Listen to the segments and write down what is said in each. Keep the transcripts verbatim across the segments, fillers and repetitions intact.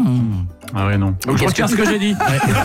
Mmh. Ah ouais, non. Donc je retiens ce que j'ai dit.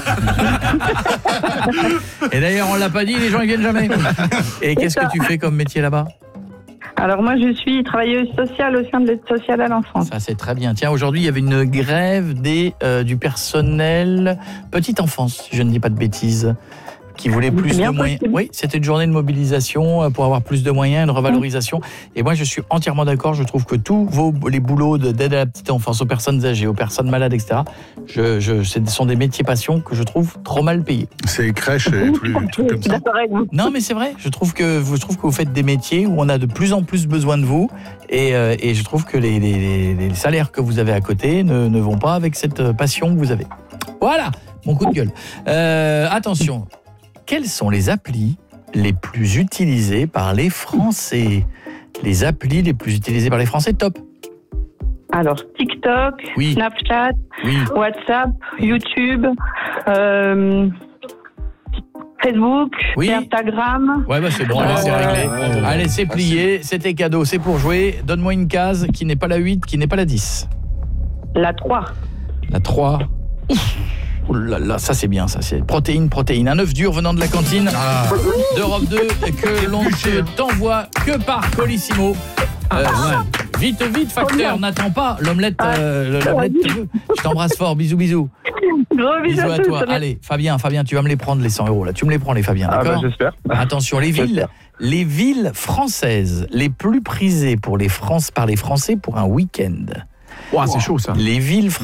Et d'ailleurs, on l'a pas dit, les gens ils viennent jamais. Et qu'est-ce que tu fais comme métier là-bas ? Alors moi, je suis travailleuse sociale au sein de l'aide sociale à l'enfance. Ça, c'est très bien. Tiens, aujourd'hui, il y avait une grève des, euh, du personnel petite enfance, si je ne dis pas de bêtises, qui voulait plus de moyens. Oui, c'était une journée de mobilisation pour avoir plus de moyens, une revalorisation. Et moi, je suis entièrement d'accord. Je trouve que tous vos, les boulots d'aide à la petite enfance, aux personnes âgées, aux personnes malades, et cetera, je, je, ce sont des métiers passion que je trouve trop mal payés. C'est crèche et tous les trucs comme ça. Non, mais c'est vrai. Je trouve que, je trouve que vous faites des métiers où on a de plus en plus besoin de vous. Et, euh, et je trouve que les, les, les salaires que vous avez à côté ne, ne vont pas avec cette passion que vous avez. Voilà, mon coup de gueule. Euh, attention. Quelles sont les applis les plus utilisées par les Français ? Les applis les plus utilisées par les Français, top. Alors, TikTok, oui. Snapchat, oui. WhatsApp, YouTube, euh, Facebook, oui. Instagram. Ouais, bah c'est bon, allez, c'est réglé. Allez, c'est plié, c'était cadeau, c'est pour jouer. Donne-moi une case qui n'est pas la huit, qui n'est pas la dix. La trois. La trois. Ouf. Oh là là, ça c'est bien, ça c'est protéines, protéines. Un œuf dur venant de la cantine ah. d'Europe deux que l'on ne t'envoie que par Colissimo. Euh, ouais. Vite, vite, facteur, n'attends pas. L'omelette, euh, l'omelette te veut. Je t'embrasse fort, bisous, bisous. Gros bisous, bisous à toi. Allez, Fabien, Fabien, tu vas me les prendre les cent euros là. Tu me les prends les Fabien, d'accord ? Ah bah, j'espère. Attention, les villes, les villes françaises les plus prisées pour les France par les Français pour un week-end. Ouah, c'est chaud ça. Les villes